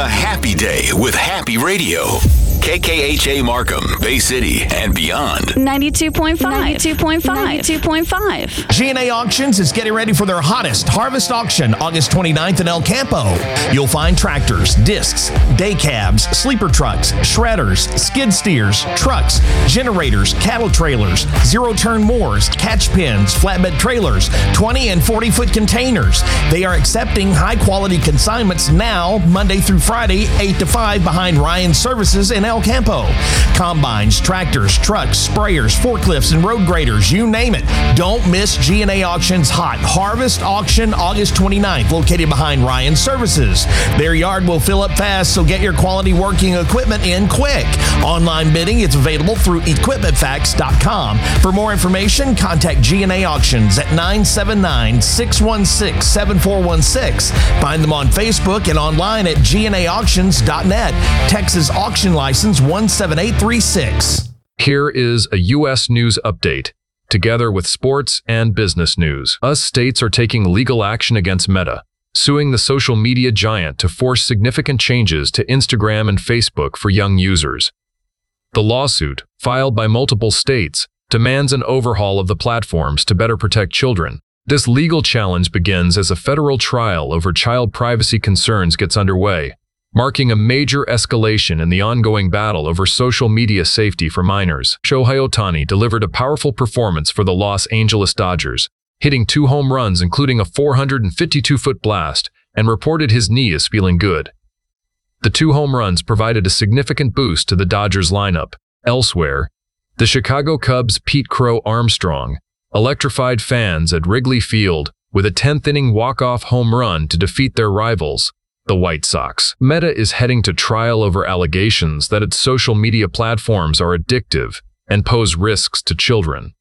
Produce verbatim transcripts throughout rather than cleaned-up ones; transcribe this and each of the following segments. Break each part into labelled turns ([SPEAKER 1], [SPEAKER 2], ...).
[SPEAKER 1] a happy day with Happy Radio. K K H A Markham, Bay City, and beyond.
[SPEAKER 2] ninety-two point five. ninety-two point five. ninety-two point five.
[SPEAKER 3] G and A Auctions is getting ready for their hottest harvest auction August twenty-ninth in El Campo. You'll find tractors, discs, day cabs, sleeper trucks, shredders, skid steers, trucks, generators, cattle trailers, zero-turn mowers, catch pins, flatbed trailers, twenty and forty-foot containers. They are accepting high-quality consignments now, Monday through Friday, eight to five behind Ryan Services in El Campo. Combines, tractors, trucks, sprayers, forklifts, and road graders, you name it. Don't miss G and A Auction's hot harvest auction August twenty-ninth, located behind Ryan Services. Their yard will fill up fast, so get your quality working equipment in quick. Online bidding is available through equipment facts dot com. For more information, contact G and A Auctions at nine seven nine, six one six, seven four one six. Find them on Facebook and online at G N A auctions dot net. Texas Auction License one seven eight three six.
[SPEAKER 4] Here is a U S news update, together with sports and business news. U S states are taking legal action against Meta, suing the social media giant to force significant changes to Instagram and Facebook for young users. The lawsuit, filed by multiple states, demands an overhaul of the platforms to better protect children. This legal challenge begins as a federal trial over child privacy concerns gets underway, marking a major escalation in the ongoing battle over social media safety for minors. Shohei Ohtani delivered a powerful performance for the Los Angeles Dodgers, hitting two home runs including a four hundred fifty-two foot blast, and reported his knee is feeling good. The two home runs provided a significant boost to the Dodgers lineup. Elsewhere, the Chicago Cubs' Pete Crow Armstrong electrified fans at Wrigley Field with a tenth inning walk-off home run to defeat their rivals, the White Sox. Meta is heading to trial over allegations that its social media platforms are addictive and pose risks to children.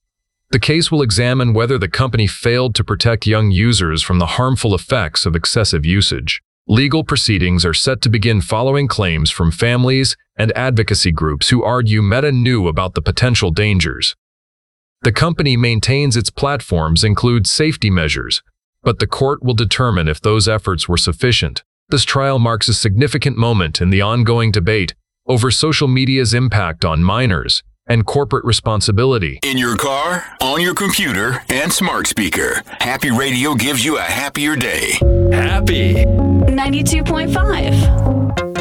[SPEAKER 4] The case will examine whether the company failed to protect young users from the harmful effects of excessive usage. Legal proceedings are set to begin following claims from families and advocacy groups who argue Meta knew about the potential dangers. The company maintains its platforms include safety measures, but the court will determine if those efforts were sufficient. This trial marks a significant moment in the ongoing debate over social media's impact on minors and corporate responsibility.
[SPEAKER 1] In your car, on your computer, and smart speaker, Happy Radio gives you a happier day. Happy
[SPEAKER 2] ninety-two point five.